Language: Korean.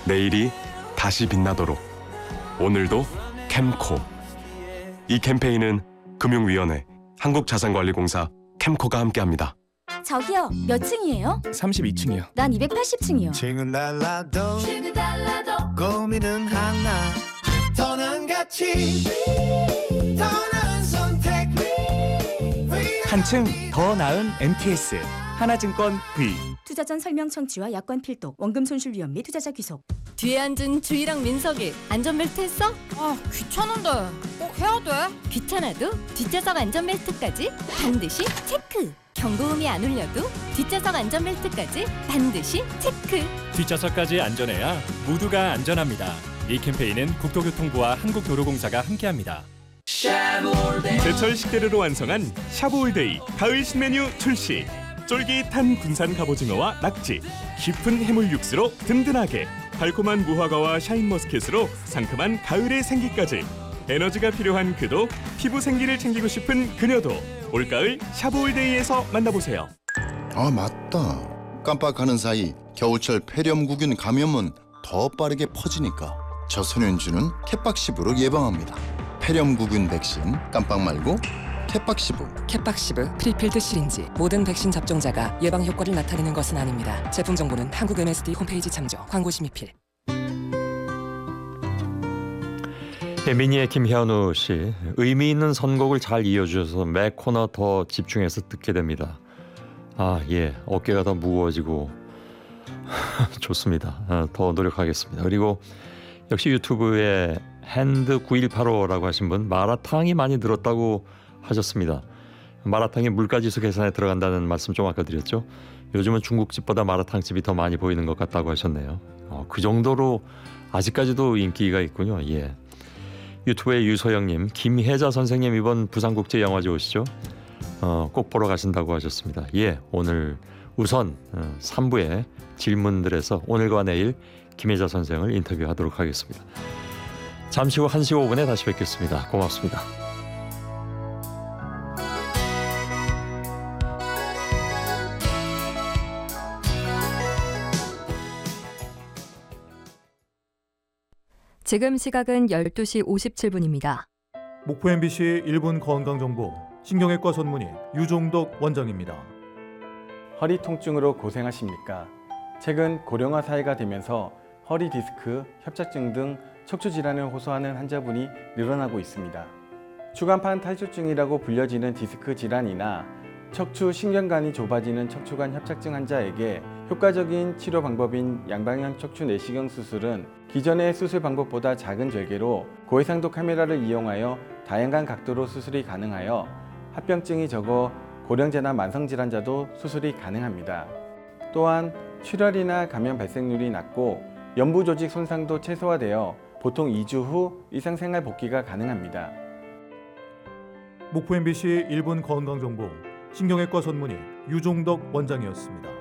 내일이 다시 빛나도록 오늘도 캠코. 이 캠페인은 금융위원회, 한국자산관리공사, 캠코가 함께합니다. 저기요, 몇 층이에요? 32층이요. 난 280층이요. 층은 달라도 고민은 하나. 더 나은 가치, 더 나은 선택. 한층 더 나은 MTS 하나증권 V. 투자 전 설명 청취와 약관 필독, 원금 손실 위험 및 투자자 귀속. 뒤에 앉은 주희랑 민석이 안전벨트 했어? 아, 귀찮은데 꼭 해야 돼? 귀찮아도 뒷좌석 안전벨트까지 반드시 체크. 경고음이 안 울려도 뒷좌석 안전벨트까지 반드시 체크. 뒷좌석까지 안전해야 모두가 안전합니다. 이 캠페인은 국토교통부와 한국도로공사가 함께합니다. 제철 식재료로 완성한 샤브올데이 가을 신메뉴 출시. 쫄깃한 군산 갑오징어와 낙지, 깊은 해물 육수로 든든하게, 달콤한 무화과와 샤인머스켓으로 상큼한 가을의 생기까지. 에너지가 필요한 그도, 피부 생기를 챙기고 싶은 그녀도 올가을 샤브올데이에서 만나보세요. 아, 맞다. 깜빡하는 사이 겨울철 폐렴구균 감염은 더 빠르게 퍼지니까 저소년주는 캣박시브로 예방합니다. 폐렴구균 백신 깜빡 말고 캣박시브. 캣박시브 프리필드 시린지. 모든 백신 접종자가 예방 효과를 나타내는 것은 아닙니다. 제품 정보는 한국 MSD 홈페이지 참조. 광고 심의필. 미니의 김현우 씨, 의미 있는 선곡을 잘 이어주셔서 매 코너 더 집중해서 듣게 됩니다. 아, 예, 어깨가 더 무거워지고 좋습니다. 더 노력하겠습니다. 그리고 역시 유튜브에 핸드 9185라고 하신 분, 마라탕이 많이 늘었다고 하셨습니다. 마라탕이 물가지수 계산에 들어간다는 말씀 좀 아까 드렸죠. 요즘은 중국집보다 마라탕집이 더 많이 보이는 것 같다고 하셨네요. 그 정도로 아직까지도 인기가 있군요. 예. 유튜브의 유소영님, 김혜자 선생님 이번 부산국제영화제 오시죠? 꼭 보러 가신다고 하셨습니다. 예, 오늘 우선 3부의 질문들에서 오늘과 내일 김혜자 선생을 인터뷰하도록 하겠습니다. 잠시 후 1시 5분에 다시 뵙겠습니다. 고맙습니다. 지금 시각은 12시 57분입니다. 목포 MBC 1분 건강정보 신경외과 전문의 유종덕 원장입니다. 허리 통증으로 고생하십니까? 최근 고령화 사회가 되면서 허리 디스크, 협착증 등 척추 질환을 호소하는 환자분이 늘어나고 있습니다. 추간판 탈출증이라고 불려지는 디스크 질환이나 척추 신경관이 좁아지는 척추관 협착증 환자에게 효과적인 치료 방법인 양방향 척추 내시경 수술은 기존의 수술 방법보다 작은 절개로 고해상도 카메라를 이용하여 다양한 각도로 수술이 가능하여 합병증이 적어 고령자나 만성질환자도 수술이 가능합니다. 또한 출혈이나 감염 발생률이 낮고 연부 조직 손상도 최소화되어 보통 2주 후 일상생활 복귀가 가능합니다. 목포 MBC 1분 건강정보 신경외과 전문의 유종덕 원장이었습니다.